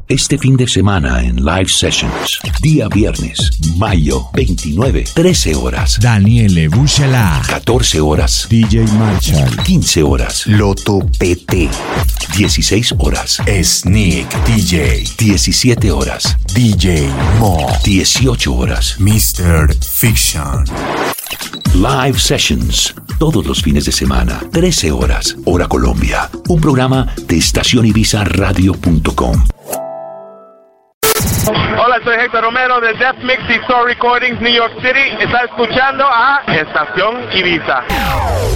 Este fin de semana en Live Sessions. Día viernes, mayo 29, 13 horas. Daniele Buchalá. 14 horas. DJ Marshall. 15 horas. Loto PT. 16 horas. Sneak DJ. 17 horas. DJ Mo. 18 horas. Mr. Fiction. Live Sessions. Todos los fines de semana. 13 horas. Hora Colombia. Un programa de estacionibizaradio.com. Hola, soy Héctor Romero de Death Mix y Soul Recordings, New York City. Está escuchando a Estación Ibiza.